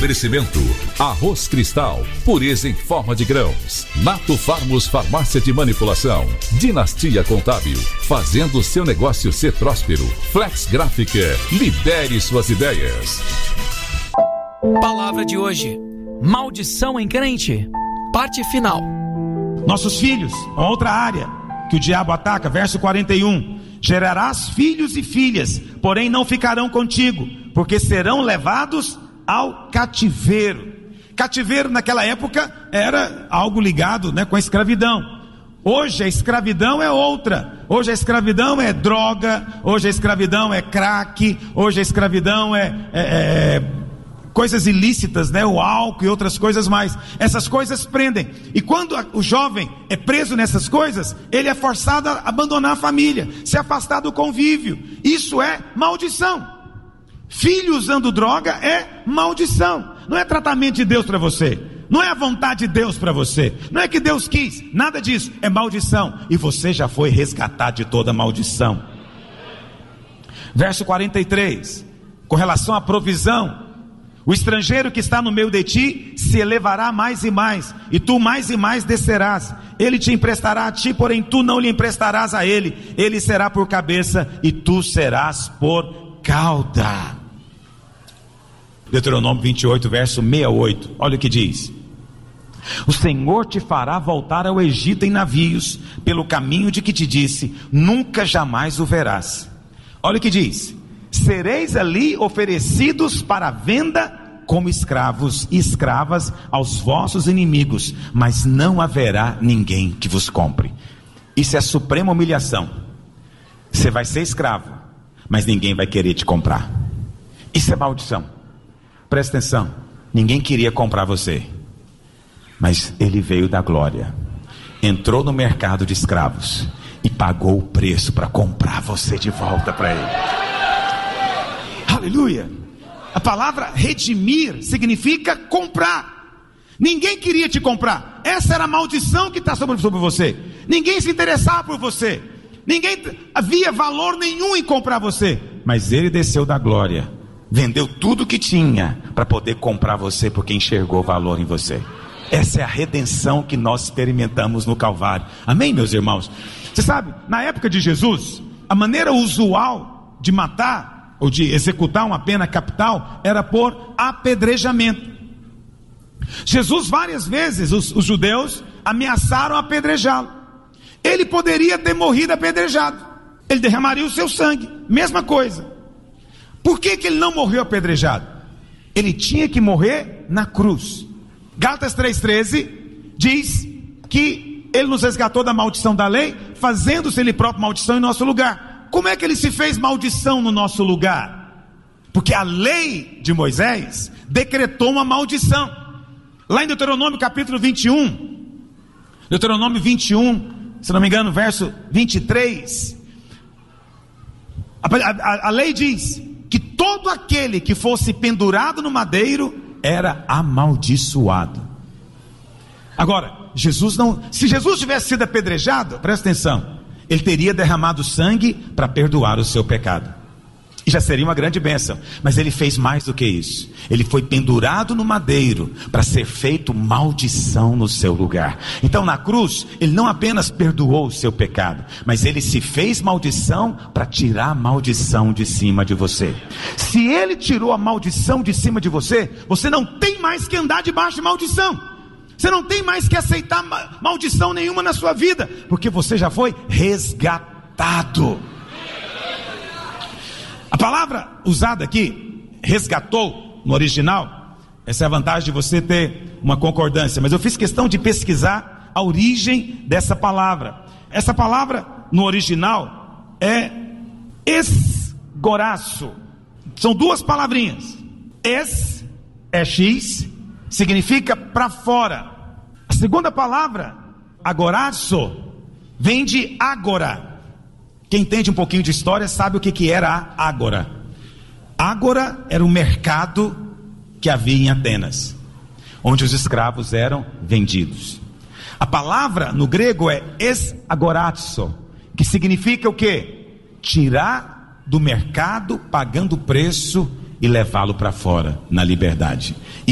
Oferecimento: Arroz Cristal, pureza em forma de grãos. Nato Farmos Farmácia de Manipulação. Dinastia Contábil, fazendo o seu negócio ser próspero. Flex Gráfica, lidere suas ideias. Palavra de hoje: maldição em crente. Parte final. Nossos filhos, outra área que o diabo ataca, verso 41. Gerarás filhos e filhas, porém não ficarão contigo, porque serão levados ao cativeiro. Cativeiro naquela época era algo ligado, com a escravidão. Hoje a escravidão é outra. Hoje a escravidão é droga, hoje a escravidão é crack, hoje a escravidão é coisas ilícitas, o álcool e outras coisas mais. Essas coisas prendem. E quando o jovem é preso nessas coisas, ele é forçado a abandonar a família, se afastar do convívio. Isso é maldição. Filho usando droga é maldição. Não é tratamento de Deus para você, não é a vontade de Deus para você, não é que Deus quis, nada disso, é maldição. E você já foi resgatado de toda maldição. Verso 43, com relação à provisão: o estrangeiro que está no meio de ti se elevará mais e mais, e tu mais e mais descerás. Ele te emprestará a ti, porém tu não lhe emprestarás a ele. Ele será por cabeça e tu serás por cauda. Deuteronômio 28, verso 68, olha o que diz: o Senhor te fará voltar ao Egito em navios, pelo caminho de que te disse, nunca jamais o verás. Olha o que diz: sereis ali oferecidos para venda como escravos e escravas aos vossos inimigos, mas não haverá ninguém que vos compre. Isso é a suprema humilhação. Você vai ser escravo, mas ninguém vai querer te comprar. Isso é maldição. Presta atenção, ninguém queria comprar você, mas ele veio da glória, entrou no mercado de escravos e pagou o preço para comprar você de volta para ele. Aleluia. A palavra redimir significa comprar. Ninguém queria te comprar. Essa era a maldição que está sobre você. Ninguém se interessava por você, ninguém havia valor nenhum em comprar você, mas ele desceu da glória, vendeu tudo que tinha para poder comprar você, porque enxergou valor em você. Essa é a redenção que nós experimentamos no Calvário. Amém, meus irmãos? Você sabe, na época de Jesus, a maneira usual de matar ou de executar uma pena capital era por apedrejamento. Jesus várias vezes, os judeus ameaçaram apedrejá-lo. Ele poderia ter morrido apedrejado, ele derramaria o seu sangue, mesma coisa. Por que ele não morreu apedrejado? Ele tinha que morrer na cruz. Gálatas 3,13 diz que ele nos resgatou da maldição da lei, fazendo-se ele próprio maldição em nosso lugar. Como é que ele se fez maldição no nosso lugar? Porque a lei de Moisés decretou uma maldição. Lá em Deuteronômio capítulo 21, Deuteronômio 21, se não me engano, verso 23, a lei diz que todo aquele que fosse pendurado no madeiro era amaldiçoado. Agora, se Jesus tivesse sido apedrejado, presta atenção, ele teria derramado sangue para perdoar o seu pecado, e já seria uma grande bênção. Mas ele fez mais do que isso. Ele foi pendurado no madeiro para ser feito maldição no seu lugar. Então na cruz, ele não apenas perdoou o seu pecado, mas ele se fez maldição para tirar a maldição de cima de você. Se ele tirou a maldição de cima de você, você não tem mais que andar debaixo de maldição. Você não tem mais que aceitar maldição nenhuma na sua vida, porque você já foi resgatado. A palavra usada aqui, resgatou, no original, essa é a vantagem de você ter uma concordância, mas eu fiz questão de pesquisar a origem dessa palavra. Essa palavra no original é esgoraço. São duas palavrinhas. Es é X, significa para fora. A segunda palavra, agoraço, vem de ágora. Quem entende um pouquinho de história sabe o que era a ágora. Ágora era um mercado que havia em Atenas, onde os escravos eram vendidos. A palavra no grego é esgorazo, que significa o quê? Tirar do mercado pagando preço e levá-lo para fora na liberdade.